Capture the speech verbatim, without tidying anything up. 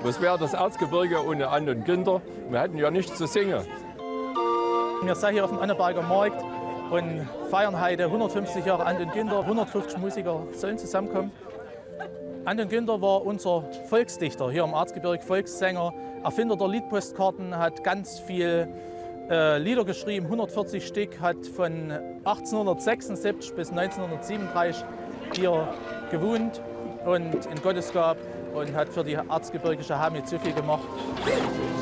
Was wäre das Erzgebirge ohne Ant und Günther? Wir hätten ja nichts zu singen. Wir sind hier auf dem Anneberger Markt und feiern heute hundertfünfzig Jahre Ant und Günther. hundertfünfzig Musiker sollen zusammenkommen. Ant und Günther war unser Volksdichter hier im Erzgebirge, Volkssänger, Erfinder der Liedpostkarten, hat ganz viel äh, Lieder geschrieben, hundertvierzig Stück, hat von achtzehnhundertsechsundsiebzig bis neunzehnhundertsiebenunddreißig hier gewohnt und in Gottesgab und hat für die erzgebirgische Hamid so viel gemacht.